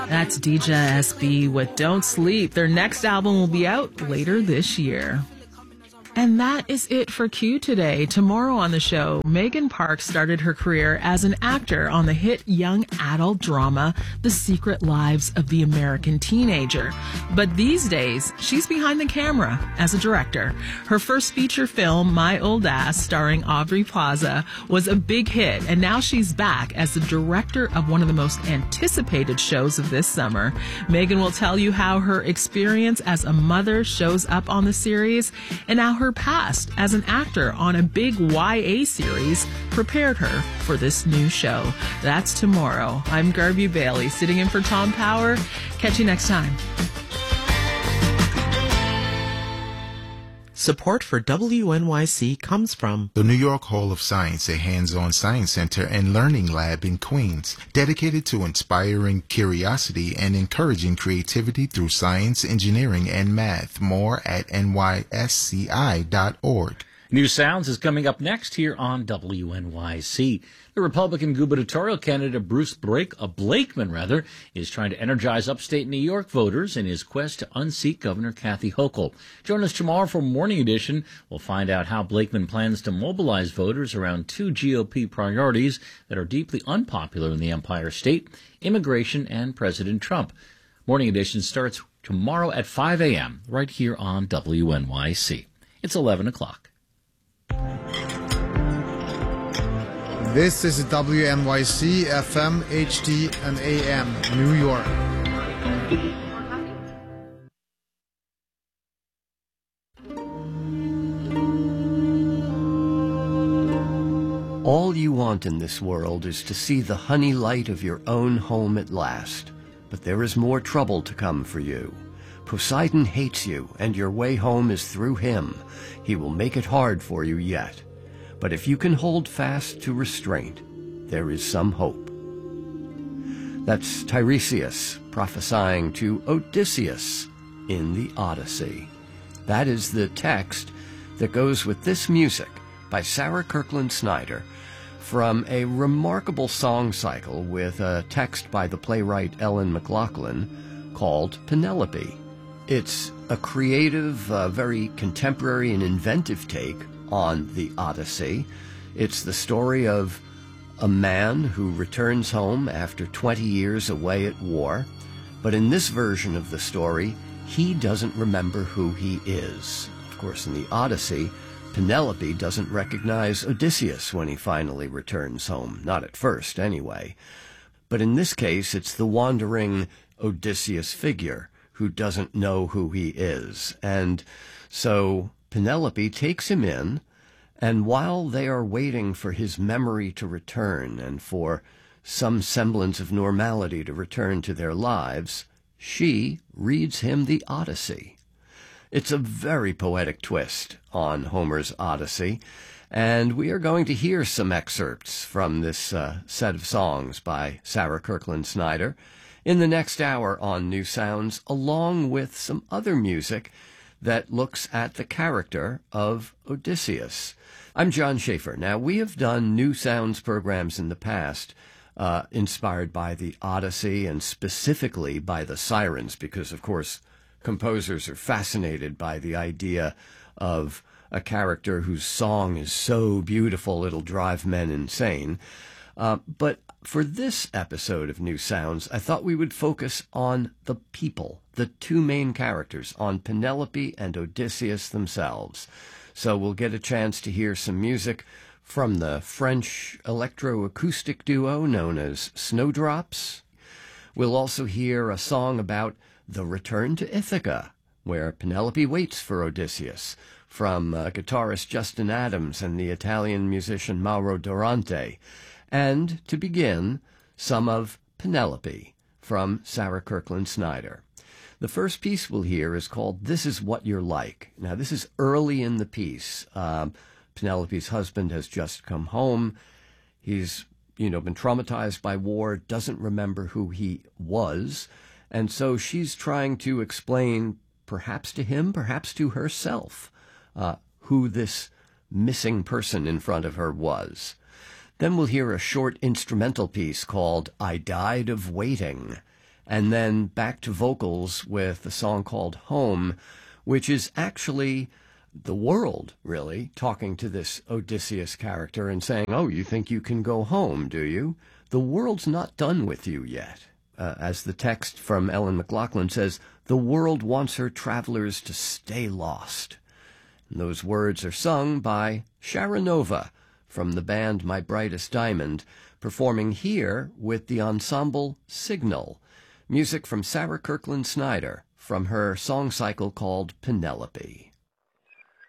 That's DJ SB with Don't Sleep. Their next album will be out later this year. And that is it for Q today. Tomorrow on the show, Megan Park started her career as an actor on the hit young adult drama, The Secret Lives of the American Teenager. But these days, she's behind the camera as a director. Her first feature film, My Old Ass, starring Aubrey Plaza, was a big hit, and now she's back as the director of one of the most anticipated shows of this summer. Megan will tell you how her experience as a mother shows up on the series, and how her past as an actor on a big YA series prepared her for this new show. That's tomorrow. I'm Garvey Bailey, sitting in for Tom Power. Catch you next time. Support for WNYC comes from the New York Hall of Science, a hands-on science center and learning lab in Queens, dedicated to inspiring curiosity and encouraging creativity through science, engineering, and math. More at nysci.org. New Sounds is coming up next here on WNYC. The Republican gubernatorial candidate Bruce Blakeman is trying to energize upstate New York voters in his quest to unseat Governor Kathy Hochul. Join us tomorrow for Morning Edition. We'll find out how Blakeman plans to mobilize voters around two GOP priorities that are deeply unpopular in the Empire State: immigration and President Trump. Morning Edition starts tomorrow at 5 a.m. right here on WNYC. It's 11 o'clock. This is WNYC FM, HD, and AM, New York. All you want in this world is to see the honey light of your own home at last. But there is more trouble to come for you. Poseidon hates you, and your way home is through him. He will make it hard for you yet. But if you can hold fast to restraint, there is some hope. That's Tiresias prophesying to Odysseus in the Odyssey. That is the text that goes with this music by Sarah Kirkland Snyder from a remarkable song cycle with a text by the playwright Ellen McLaughlin called Penelope. It's a creative, very contemporary and inventive take on the Odyssey. It's the story of a man who returns home after 20 years away at war, but in this version of the story, he doesn't remember who he is. Of course, in the Odyssey, Penelope doesn't recognize Odysseus when he finally returns home, not at first anyway. But in this case, it's the wandering Odysseus figure who doesn't know who he is. And so Penelope takes him in, and while they are waiting for his memory to return and for some semblance of normality to return to their lives, she reads him the Odyssey. It's a very poetic twist on Homer's Odyssey, and we are going to hear some excerpts from this set of songs by Sarah Kirkland Snyder in the next hour on New Sounds, along with some other music that looks at the character of Odysseus. I'm John Schaefer. Now, we have done New Sounds programs in the past inspired by the Odyssey and specifically by the Sirens because, of course, composers are fascinated by the idea of a character whose song is so beautiful it'll drive men insane. But for this episode of New Sounds, I thought we would focus on the people, the two main characters, on Penelope and Odysseus themselves. So we'll get a chance to hear some music from the French electroacoustic duo known as Snowdrops. We'll also hear a song about the return to Ithaca, where Penelope waits for Odysseus, from guitarist Justin Adams and the Italian musician Mauro Durante. And, to begin, some of Penelope from Sarah Kirkland Snyder. The first piece we'll hear is called This Is What You're Like. Now, this is early in the piece. Penelope's husband has just come home. He's, been traumatized by war, doesn't remember who he was. And so she's trying to explain, perhaps to him, perhaps to herself, who this missing person in front of her was. Then we'll hear a short instrumental piece called I Died of Waiting. and then back to vocals with a song called Home, which is actually the world, really, talking to this Odysseus character and saying, oh, you think you can go home, do you? The world's not done with you yet. As the text from Ellen McLaughlin says, the world wants her travelers to stay lost. And those words are sung by Sharonova from the band My Brightest Diamond, performing here with the ensemble Signal. Music from Sarah Kirkland Snyder from her song cycle called Penelope.